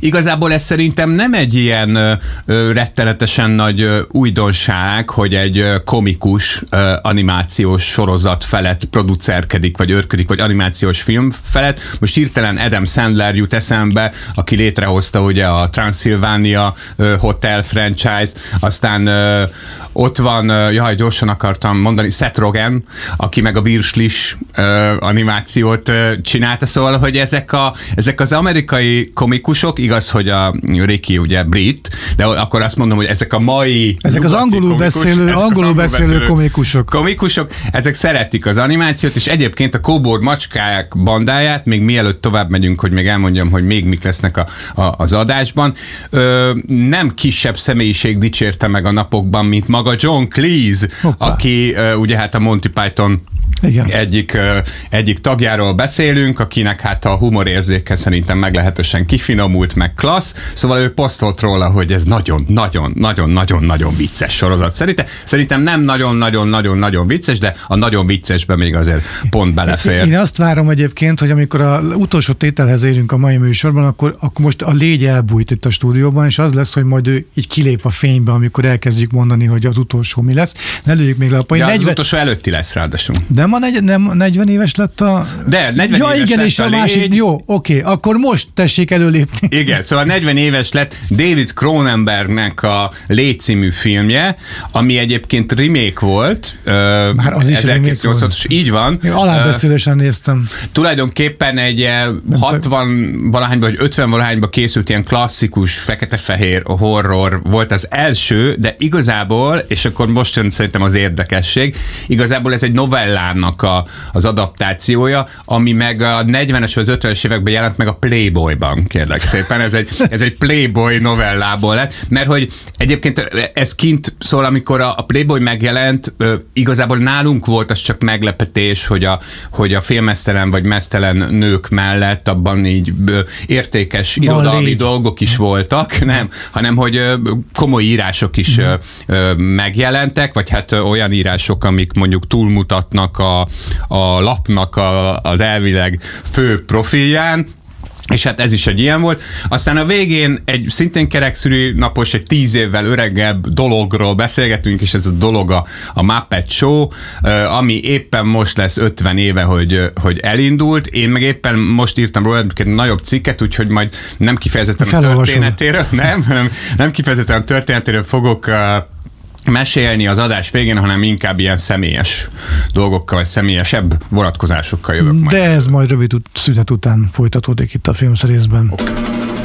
igazából ez szerintem nem egy ilyen rettenetesen nagy újdonság, hogy egy komikus animációs sorozat felett producerkedik, vagy őrködik, vagy animációs film felett. Most hirtelen Adam Sandler jut eszembe, aki létrehozta ugye a Transylvania Hotel franchise, aztán ott van, gyorsan akartam mondani, Seth Rogen, aki meg a Virslis animációt csinálta, szóval, hogy ezek az amerikai komikusok, igaz, hogy a Ricky ugye brit, de akkor azt mondom, hogy ezek a mai... Ezek az angolul beszélő komikusok. Ezek szeretik az animációt, és egyébként a Kóbor Macskák bandáját, még mielőtt tovább megyünk, hogy még elmondjam, hogy még mik lesznek az adásban, nem kisebb személyiség dicsérte meg a napokban, mint maga John Cleese, aki ugye hát a Monty Python egyik tagjáról beszélünk, akinek hát a humorérzéke szerintem meglehetősen kifinomult, meg klassz, szóval ő posztolt róla, hogy ez nagyon-nagyon vicces sorozat. Szerintem nem nagyon-nagyon vicces, de a nagyon viccesben még azért pont belefér. Én azt várom egyébként, hogy amikor az utolsó tételhez érünk a mai műsorban, akkor most a légy elbújt itt a stúdióban, és az lesz, hogy majd ő így kilép a fénybe, amikor elkezdjük mondani, hogy az utolsó mi lesz. Ne lőjük még le a poén. De az utolsó előtti lesz ráadásul. De nem 40 éves lett a... De 40 éves igen, lett és a másik, légy. jó, oké, akkor most tessék előlépni. Igen, szóval 40 éves lett David Cronenbergnek a Légy című filmje, ami egyébként remake volt. Már az is remake volt. Így van. Én alábeszélősen néztem. Tulajdonképpen egy 60-valahányban, vagy 50-valahányban készült ilyen klasszikus, fekete-fehér horror volt az első, de igazából, és akkor most jön szerintem az érdekesség, igazából ez egy novellának az adaptációja, ami meg a 40-es vagy 50-es években jelent meg a Playboyban, kérlek szépen. Ez egy Playboy novellából lett, mert hogy egyébként ez kint szól, amikor a Playboy megjelent, igazából nálunk volt az csak meglepetés, hogy a félmeztelen vagy meztelen nők mellett abban így értékes irodalmi dolgok is voltak, nem, hanem hogy komoly írások is megjelentek, vagy hát olyan írások, amik mondjuk túlmutatnak a lapnak az elvileg fő profilján, és hát ez is egy ilyen volt. Aztán a végén egy szintén kerekszűrű napos, egy 10 évvel öregebb dologról beszélgetünk, és ez a dolog a Muppet Show, ami éppen most lesz 50 éve, hogy elindult. Én meg éppen most írtam róla egy nagyobb cikket, úgyhogy majd nem kifejezetten a történetéről, nem kifejezetten a történetéről fogok mesélni az adás végén, hanem inkább ilyen személyes dolgokkal, vagy személyesebb vonatkozásokkal jövök majd. De ez majd rövid szünet után folytatódik itt a filmszerészben. Okay.